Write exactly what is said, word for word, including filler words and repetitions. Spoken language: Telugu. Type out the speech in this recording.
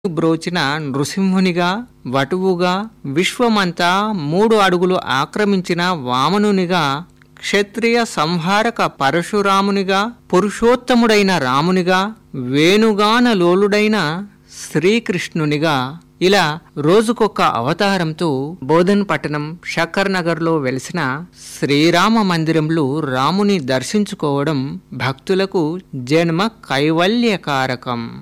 బ్రోచిన నృసింహునిగా, వటువుగా, విశ్వమంతా మూడు అడుగులు ఆక్రమించిన వామనునిగా, క్షత్రియ సంహారక పరశురామునిగా, పురుషోత్తముడైన రామునిగా, వేణుగాన లోలుడైన శ్రీకృష్ణునిగా, ఇలా రోజుకొక్క అవతారంతో బోధన్ పట్టణం షక్కర్ నగర్లో వెలిసిన శ్రీరామ మందిరంలో రాముని దర్శించుకోవడం భక్తులకు జన్మ కైవల్యకారకం.